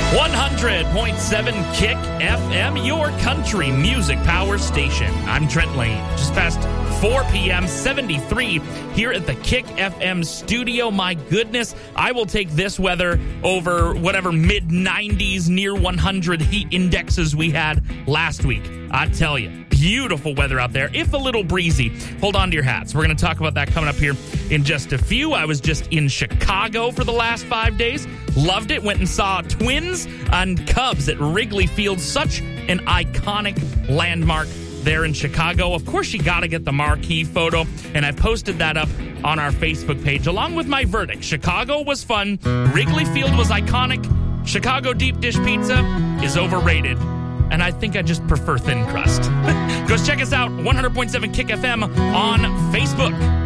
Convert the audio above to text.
100.7 Kick FM, your country music power station. I'm Trent Lane. Just past 4 p.m., 73 here at the Kick FM studio. My goodness, I will take this weather over whatever mid-90s, near 100 heat indexes we had last week. I tell you, beautiful weather out there, if a little breezy. Hold on to your hats. We're going to talk about that coming up here in just a few. I was just in Chicago for the last 5 days. Loved it. Went and saw Twins and Cubs at Wrigley Field. Such an iconic landmark there in Chicago. Of course, you got to get the marquee photo, and I posted that up on our Facebook page along with my verdict. Chicago was fun. Wrigley Field was iconic. Chicago deep dish pizza is overrated. And I think I just prefer thin crust. Go check us out, 100.7 Kick FM on Facebook.